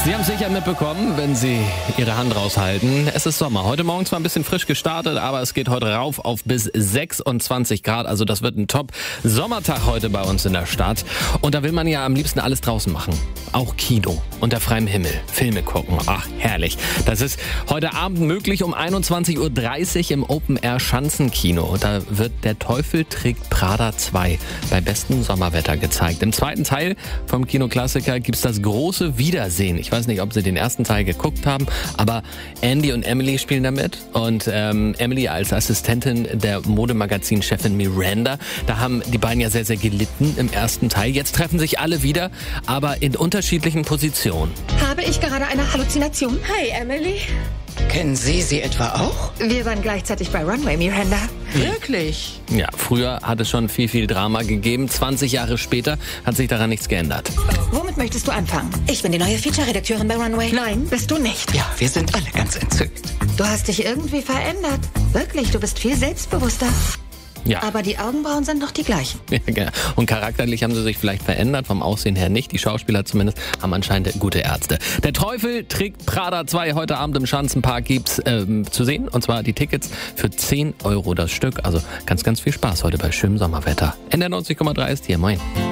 Sie haben es sicher mitbekommen, wenn Sie Ihre Hand raushalten. Es ist Sommer. Heute Morgen zwar ein bisschen frisch gestartet, aber es geht heute rauf auf bis 26 Grad. Also das wird ein Top-Sommertag heute bei uns in der Stadt. Und da will man ja am liebsten alles draußen machen. Auch Kino, unter freiem Himmel, Filme gucken. Ach, herrlich. Das ist heute Abend möglich um 21.30 Uhr im Open-Air-Schanzenkino. Da wird Der Teufel trägt Prada 2 bei bestem Sommerwetter gezeigt. Im zweiten Teil vom Kinoklassiker gibt's das große Wiedersehen. Ich weiß nicht, ob Sie den ersten Teil geguckt haben, aber Andy und Emily spielen da mit. Und Emily als Assistentin der Modemagazin-Chefin Miranda. Da haben die beiden ja sehr, sehr gelitten im ersten Teil. Jetzt treffen sich alle wieder, aber in unterschiedlichen Positionen. Habe ich gerade eine Halluzination? Hi, Emily. Kennen Sie sie etwa auch? Wir waren gleichzeitig bei Runway, Miranda. Wirklich? Ja, früher hat es schon viel Drama gegeben. 20 Jahre später hat sich daran nichts geändert. Womit möchtest du anfangen? Ich bin die neue Feature-Redakteurin bei Runway. Nein, bist du nicht. Ja, wir sind alle ganz entzückt. Du hast dich irgendwie verändert. Wirklich, du bist viel selbstbewusster. Ja. Aber die Augenbrauen sind noch die gleichen. Ja, genau. Und charakterlich haben sie sich vielleicht verändert, vom Aussehen her nicht. Die Schauspieler zumindest haben anscheinend gute Ärzte. Der Teufel trägt Prada 2 heute Abend im Schanzenpark gibt's zu sehen. Und zwar die Tickets für 10 € das Stück. Also ganz viel Spaß heute bei schönem Sommerwetter. NDR 90,3 ist hier. Moin.